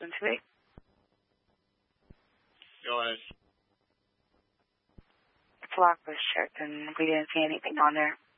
728. Go ahead. The lock was checked and we didn't see anything on there.